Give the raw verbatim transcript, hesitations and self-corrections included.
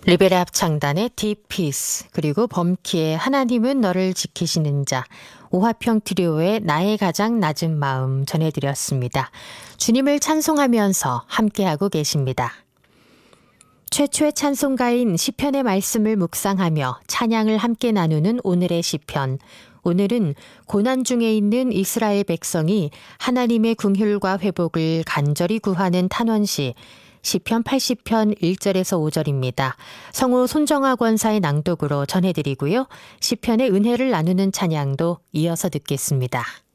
리베레 합창단의 Deep Peace, 그리고 범키의 하나님은 너를 지키시는 자, 오화평 트리오의 나의 가장 낮은 마음 전해드렸습니다. 주님을 찬송하면서 함께하고 계십니다. 최초의 찬송가인 시편의 말씀을 묵상하며 찬양을 함께 나누는 오늘의 시편. 오늘은 고난 중에 있는 이스라엘 백성이 하나님의 긍휼과 회복을 간절히 구하는 탄원시 시편 팔십 편 일 절에서 오 절입니다. 성우 손정아 권사의 낭독으로 전해드리고요. 시편의 은혜를 나누는 찬양도 이어서 듣겠습니다.